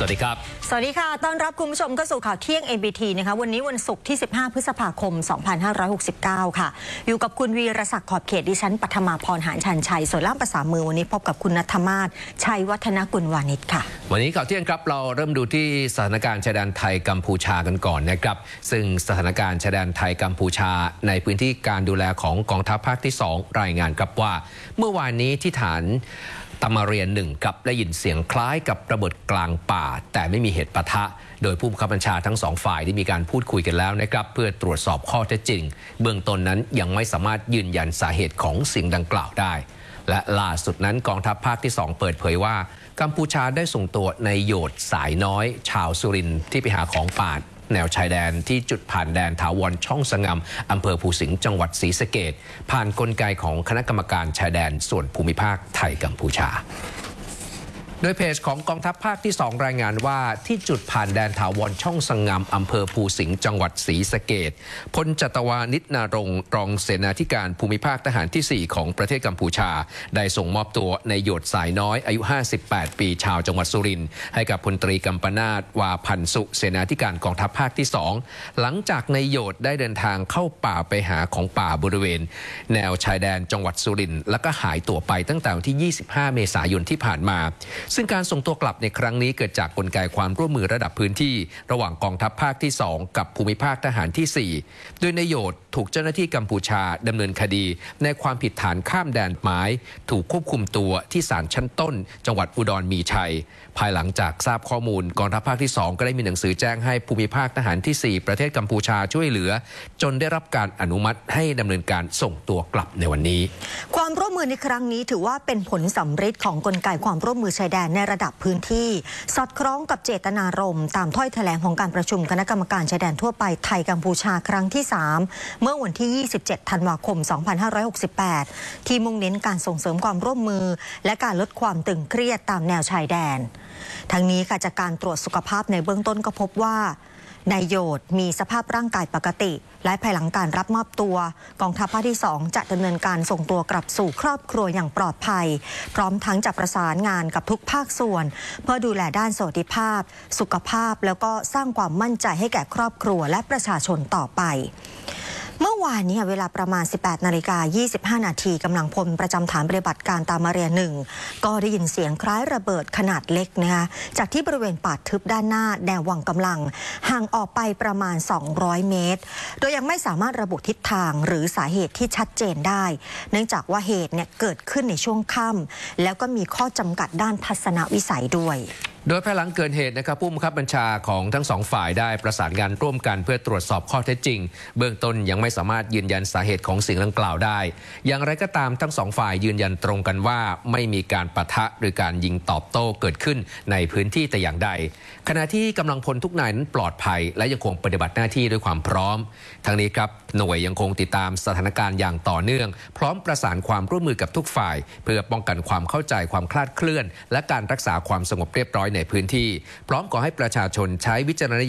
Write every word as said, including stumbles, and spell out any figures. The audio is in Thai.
สวัสดีครับสวัสดีค่ะต้อนรับคุณผู้ชมเข้าสู่ข่าวเที่ยง เอ็ม บี ที นะคะวันนี้วันศุกร์ที่สิบห้าพฤษภาคมสองพันห้าร้อยหกสิบเก้าค่ะอยู่กับคุณวีรศักดิ์ขอบเขตดิฉันปัทมาพรหานชันชัยส่วนล่ามภาษามือวันนี้พบกับคุณณัฐมาศชัยวัฒนกุลวานิชค่ะวันนี้ข่าวเที่ยงครับเราเริ่มดูที่สถานการณ์ชายแดนไทยกัมพูชากันก่อนนะครับซึ่งสถานการณ์ชายแดนไทยกัมพูชาในพื้นที่การดูแลของกองทัพภาคที่สองรายงานครับว่าเมื่อวานนี้ที่ฐานตะมาเรียนหนึ่งกับได้ยินเสียงคล้ายกับระเบิดกลางป่าแต่ไม่มีเหตุปะทะโดยผู้บังคับบัญชาทั้งสองฝ่ายได้มีการพูดคุยกันแล้วนะครับเพื่อตรวจสอบข้อเท็จจริงเบื้องต้นนั้นยังไม่สามารถยืนยันสาเหตุของสิ่งดังกล่าวได้และล่าสุดนั้นกองทัพภาคที่สองเปิดเผยว่ากัมพูชาได้ส่งตัวในโยดสายน้อยชาวสุรินทร์ที่ไปหาของป่าแนวชายแดนที่จุดผ่านแดนถาวรช่องสงำอำเภอภูสิงห์จังหวัดศรีสะเกษผ่านกลไกของคณะกรรมการชายแดนส่วนภูมิภาคไทยกัมพูชาโดยเพจของกองทัพภาคที่สองรายงานว่าที่จุดผ่านแดนถาวรช่องสงามอำเภอภูสิงห์จังหวัดศรีสะเกษพลจัตวานิชนารงค์รองเสนาธิการภูมิภาคทหารที่สี่ของประเทศกัมพูชาได้ส่งมอบตัวในโยดสายน้อยอายุห้าสิบแปดปีชาวจังหวัดสุรินทร์ให้กับพลตรีกัมปนาทวาพันสุเสนาธิการกองทัพภาคที่สองหลังจากในโยดได้เดินทางเข้าป่าไปหาของป่าบริเวณแนวชายแดนจังหวัดสุรินทร์แล้วก็หายตัวไปตั้งแต่วันที่ยี่สิบห้าเมษายนที่ผ่านมาซึ่งการส่งตัวกลับในครั้งนี้เกิดจากกลไกความร่วมมือระดับพื้นที่ระหว่างกองทัพภาคที่สองกับภูมิภาคทหารที่สี่โดยนายโยดถูกเจ้าหน้าที่กัมพูชาดำเนินคดีในความผิดฐานข้ามแดนหมายถูกควบคุมตัวที่ศาลชั้นต้นจังหวัดอุดรมีชัยภายหลังจากทราบข้อมูลกองทัพภาคที่สองก็ได้มีหนังสือแจ้งให้ภูมิภาคทหารที่สี่ประเทศกัมพูชาช่วยเหลือจนได้รับการอนุมัติให้ดำเนินการส่งตัวกลับในวันนี้ความร่วมมือในครั้งนี้ถือว่าเป็นผลสำฤทธิ์ของกลไกความร่วมมือชายแดนในระดับพื้นที่สอดคล้องกับเจตนารมณ์ตามถ้อยแถลงของการประชุมคณะกรรมการชายแดนทั่วไปไทยกัมพูชาครั้งที่สามเมื่อวันที่ยี่สิบเจ็ดธันวาคมสองพันห้าร้อยหกสิบแปดที่มุ่งเน้นการส่งเสริมความร่วมมือและการลดความตึงเครียดตามแนวชายแดนทั้งนี้ค่ะจากการตรวจสุขภาพในเบื้องต้นก็พบว่านายโยดมีสภาพร่างกายปกติและภายหลังการรับมอบตัวกองทัพภาคที่สองจะดำเนินการส่งตัวกลับสู่ครอบครัวอย่างปลอดภัยพร้อมทั้งจะประสานงานกับทุกภาคส่วนเพื่อดูแลด้านสวัสดิภาพสุขภาพแล้วก็สร้างความมั่นใจให้แก่ครอบครัวและประชาชนต่อไปเมื่อวานนี้เวลาประมาณ สิบแปดนาฬิกายี่สิบห้านาทีกำลังพลประจำฐานปฏิบัติการตามาเรียหนึ่งก็ได้ยินเสียงคล้ายระเบิดขนาดเล็กนะคะจากที่บริเวณป่าทึบด้านหน้าแนววังกำลังห่างออกไปประมาณสองร้อยเมตรโดยยังไม่สามารถระบุทิศทางหรือสาเหตุที่ชัดเจนได้เนื่องจากว่าเหตุเนี่ยเกิดขึ้นในช่วงค่ำแล้วก็มีข้อจำกัดด้านทัศนวิสัยด้วยโดยภายหลังเกิดเหตุนะครับผู้บังคับบัญชาของทั้งสองฝ่ายได้ประสานงานร่วมกันเพื่อตรวจสอบข้อเท็จจริงเบื้องต้นยังไม่สามารถยืนยันสาเหตุของสิ่งดังกล่าวได้อย่างไรก็ตามทั้งสองฝ่ายยืนยันตรงกันว่าไม่มีการปะทะหรือการยิงตอบโต้เกิดขึ้นในพื้นที่แต่อย่างใดขณะที่กำลังพลทุกนายนั้นปลอดภัยและยังคงปฏิบัติหน้าที่ด้วยความพร้อมทั้งนี้ครับหน่วยยังคงติดตามสถานการณ์อย่างต่อเนื่องพร้อมประสานความร่วมมือกับทุกฝ่ายเพื่อป้องกันความเข้าใจความคลาดเคลื่อนและการรักษาความสงบเรียบร้อยในพื้นที่พร้อมขอให้ประชาชนใช้วิจารณ